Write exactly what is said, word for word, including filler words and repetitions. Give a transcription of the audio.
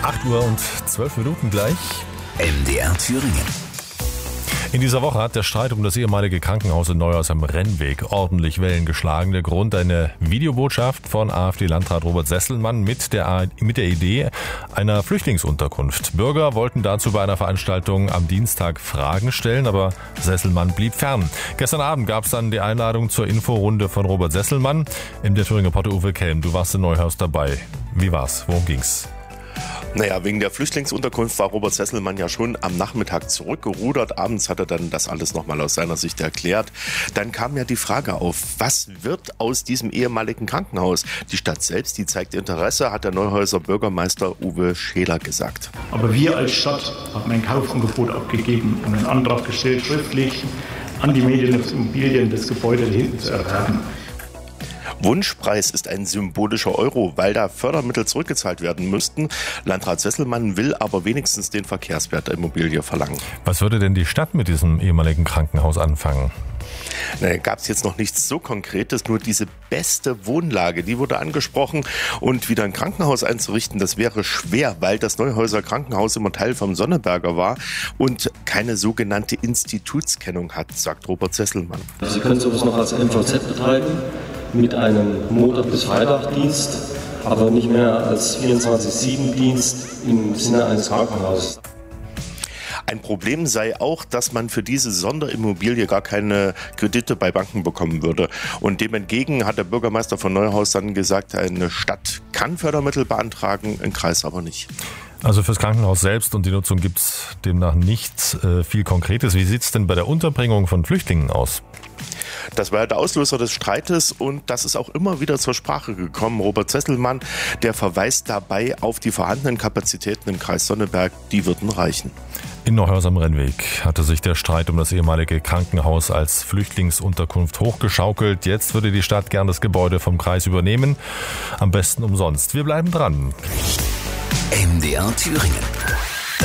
acht Uhr und zwölf Minuten gleich. M D R Thüringen. In dieser Woche hat der Streit um das ehemalige Krankenhaus in Neuhaus am Rennweg ordentlich Wellen geschlagen. Der Grund eine Videobotschaft von AfD-Landrat Robert Sesselmann mit der, mit der Idee einer Flüchtlingsunterkunft. Bürger wollten dazu bei einer Veranstaltung am Dienstag Fragen stellen, aber Sesselmann blieb fern. Gestern Abend gab es dann die Einladung zur Inforunde von Robert Sesselmann. Im der Thüringer Reporter Uwe Kelm, du warst in Neuhaus dabei. Wie war's? Worum ging's? Naja, wegen der Flüchtlingsunterkunft war Robert Sesselmann ja schon am Nachmittag zurückgerudert. Abends hat er dann das alles nochmal aus seiner Sicht erklärt. Dann kam ja die Frage auf, was wird aus diesem ehemaligen Krankenhaus? Die Stadt selbst, die zeigt Interesse, hat der Neuhauser Bürgermeister Uwe Scheler gesagt. Aber wir als Stadt haben ein Kaufangebot abgegeben und einen Antrag gestellt, schriftlich an die Medieninvestimmobilien das Gebäude hinten zu erwerben. Wunschpreis ist ein symbolischer Euro, weil da Fördermittel zurückgezahlt werden müssten. Landrat Sesselmann will aber wenigstens den Verkehrswert der Immobilie verlangen. Was würde denn die Stadt mit diesem ehemaligen Krankenhaus anfangen? Da gab es jetzt noch nichts so Konkretes, nur diese beste Wohnlage, die wurde angesprochen. Und wieder ein Krankenhaus einzurichten, das wäre schwer, weil das Neuhauser Krankenhaus immer Teil vom Sonneberger war und keine sogenannte Institutskennung hat, sagt Robert Sesselmann. Sie können sowas noch als M V Z betreiben, mit einem Montag- bis Freitagdienst, aber nicht mehr als vierundzwanzig sieben Dienst im Sinne eines Krankenhauses. Ein Problem sei auch, dass man für diese Sonderimmobilie gar keine Kredite bei Banken bekommen würde. Und dem entgegen hat der Bürgermeister von Neuhaus dann gesagt, eine Stadt kann Fördermittel beantragen, ein Kreis aber nicht. Also fürs Krankenhaus selbst und die Nutzung gibt es demnach nicht äh, viel Konkretes. Wie sieht es denn bei der Unterbringung von Flüchtlingen aus? Das war der Auslöser des Streites und das ist auch immer wieder zur Sprache gekommen. Robert Sesselmann, der verweist dabei auf die vorhandenen Kapazitäten im Kreis Sonneberg, die würden reichen. In Neuhaus am Rennweg hatte sich der Streit um das ehemalige Krankenhaus als Flüchtlingsunterkunft hochgeschaukelt. Jetzt würde die Stadt gern das Gebäude vom Kreis übernehmen. Am besten umsonst. Wir bleiben dran. M D R Thüringen.